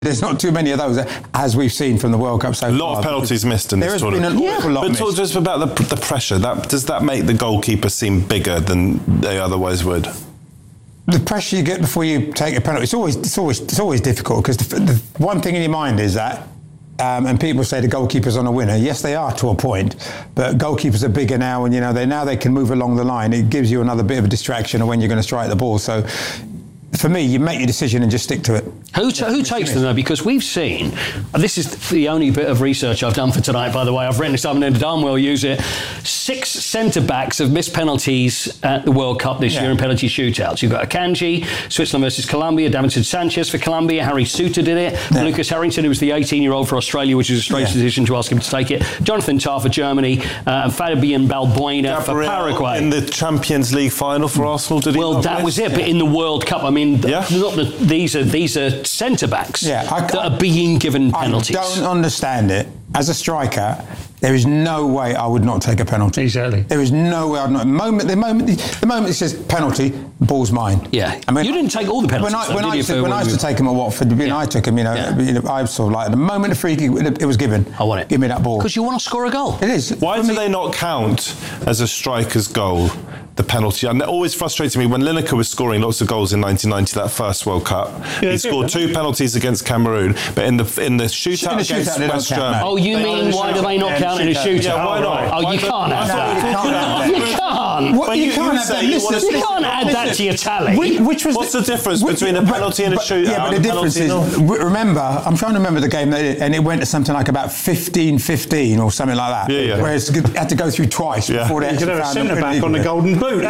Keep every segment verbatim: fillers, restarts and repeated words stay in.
There's not too many of those, as we've seen from the World Cup so far. A lot of penalties missed in there this has tournament. Been an awful yeah. lot but missed. talk just about the, the pressure. That, does that make the goalkeeper seem bigger than they otherwise would? The pressure you get before you take a penalty, it's always it's always it's always difficult, because the, the one thing in your mind is that, um, and people say the goalkeeper's on a winner. Yes, they are to a point, but goalkeepers are bigger now, and you know they now they can move along the line. It gives you another bit of a distraction of when you're going to strike the ball. So, for me, you make your decision and just stick to it. Who, t- who takes them, though? Because we've seen, and this is the only bit of research I've done for tonight, by the way. I've written this up and then Darnwell use it. Six centre-backs have missed penalties at the World Cup this yeah. year in penalty shootouts. You've got Akanji, Switzerland versus Colombia, Davinson Sanchez for Colombia, Harry Suter did it, yeah. Lucas Harrington, who was the eighteen-year-old for Australia, which is a strange yeah. decision to ask him to take it, Jonathan Tah for Germany, uh, and Fabian Balbuena for Paraguay. In the Champions League final for Arsenal, did he? Well, that was it, but in the World Cup, I mean, yeah. not the, these are these are centre-backs yeah, I, that are being given penalties. I don't understand it. As a striker, there is no way I would not take a penalty. Exactly. There is no way I'd not. The moment, the moment, the moment it says penalty, ball's mine. Yeah. I mean, you didn't take all the penalties. When I, though, when I, used, to, when I used to take them at Watford, yeah. I took them. You know, yeah. you know, I sort of like the moment the free kick it was given. I want it. Give me that ball. Because you want to score a goal. It is. Why For do me, they not count as a striker's goal? The penalty, and it always frustrated me when Lineker was scoring lots of goals in nineteen ninety, that first World Cup. Yeah, he scored two penalties against Cameroon, but in the in the shootout in the against shootout, West Germany. Oh, you mean why do they not count in a shootout? Yeah, why not? Oh, you can't have that. You can't. What, you, you can't have that. Listen, you can't add that to your tally. Which, which was What's the, the difference which, between a penalty and a shootout? Yeah, but the difference is, remember, I'm trying to remember the game, that it, and it went to something like about fifteen fifteen or something like that. Yeah, yeah. Whereas it had to go through twice yeah. before they you actually could have found a centre back on the golden boot.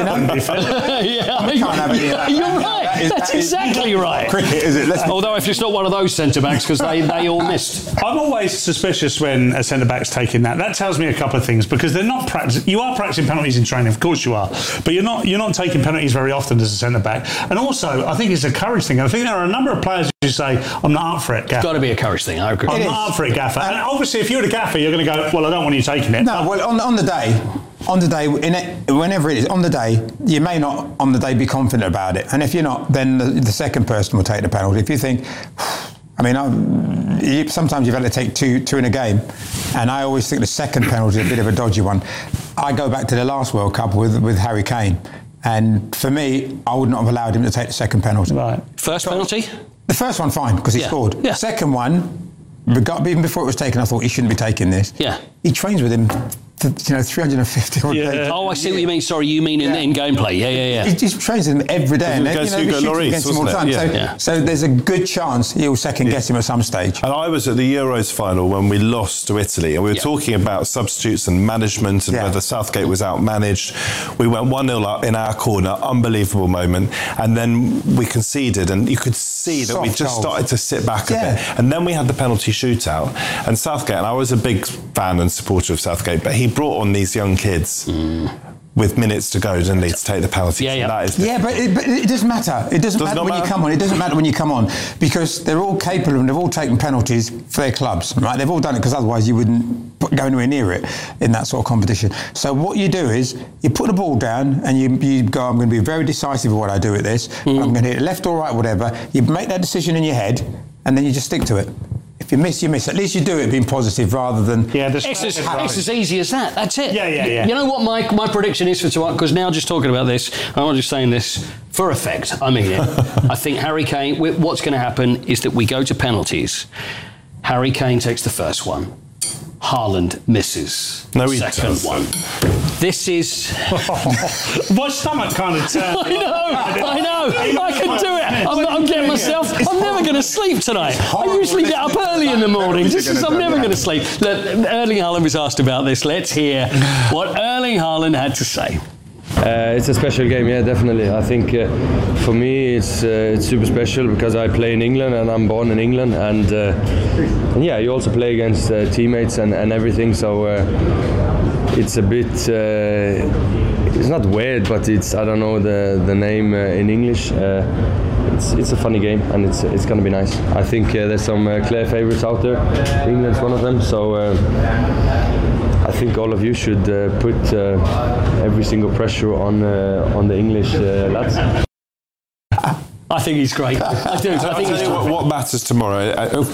yeah, we can't have any of that. You're right. That is, That's that exactly is, right. Cricket, is it? Let's Although if it's not one of those centre backs, because they, they all missed. I'm always suspicious when a centre back's taking that. That tells me a couple of things, because they're not practicing. You are practicing penalties in training, of course you are, but you're not you're not taking penalties very often as a centre back. And also, I think it's a courage thing. I think there are a number of players who say, "I'm not up for it, Gaffer." It's got to be a courage thing. I agree. I'm it not is. up for it, Gaffer. And obviously, if you're the Gaffer, you're going to go, "Well, I don't want you taking it." No, well, on, on the day. On the day, in it, whenever it is, on the day, you may not on the day be confident about it. And if you're not, then the, the second person will take the penalty. If you think, I mean, I, you, sometimes you've had to take two two in a game, and I always think the second penalty is a bit of a dodgy one. I go back to the last World Cup with, with Harry Kane, and for me, I would not have allowed him to take the second penalty. Right. First penalty? The first one, fine, because he yeah. scored. Yeah. Second one, even before it was taken, I thought he shouldn't be taking this. Yeah. He trains with him, you know, three hundred fifty odd yeah. days. Oh, I see what you mean. Sorry, you mean in, yeah. in gameplay. Yeah, yeah, yeah. He just trains him every day. And, you know, Hugo Lloris, against him all the time. Yeah. So, Yeah. so there's a good chance he'll second guess him at some stage. And I was at the Euros final when we lost to Italy, and we were Yeah. talking about substitutes and management and Yeah. whether Southgate was outmanaged. We went one nil up in our corner, unbelievable moment, and then we conceded, and you could see that Soft we just goals. started to sit back a Yeah. bit. And then we had the penalty shootout, and Southgate, and I was a big fan and supporter of Southgate, but he brought on these young kids mm. with minutes to go, didn't he, to take the penalties. Yeah, yeah. That is Yeah, but it, but it doesn't matter. It doesn't Does matter not when matter? you come on. It doesn't matter when you come on, because they're all capable and they've all taken penalties for their clubs, right? They've all done it, because otherwise you wouldn't go anywhere near it in that sort of competition. So what you do is you put the ball down and you, you go, I'm going to be very decisive in what I do at this. Mm. I'm going to hit it left or right, whatever. You make that decision in your head, and then you just stick to it. If you miss, you miss. At least you do it being positive rather than... Yeah, it's, as, it's as easy as that. That's it. Yeah, yeah, yeah. You know what my, my prediction is for tomorrow? Because now just talking about this, I'm not just saying this for effect. I mean it. I think Harry Kane, what's going to happen is that we go to penalties. Harry Kane takes the first one. Haaland misses no, the he second does. one. This is... My stomach kind of turned. I know, I know. I can do it. I'm, I'm getting myself... I'm never going to sleep tonight. I usually get up early in the morning. This is, I'm never going to sleep. Look, Erling Haaland was asked about this. Let's hear what Erling Haaland had to say. Uh, it's a special game, yeah, definitely. I think uh, for me it's uh, it's super special because I play in England and I'm born in England, and, uh, and yeah, you also play against uh, teammates and, and everything. So uh, it's a bit, uh, it's not weird, but it's I don't know the the name uh, in English. Uh, it's it's a funny game and it's it's gonna be nice. I think uh, there's some uh, clear favourites out there. England's one of them. So. Uh, I think all of you should uh, put uh, every single pressure on uh, on the English uh, lads. I think he's great. I do. I think I'll he's tell you what, what matters tomorrow.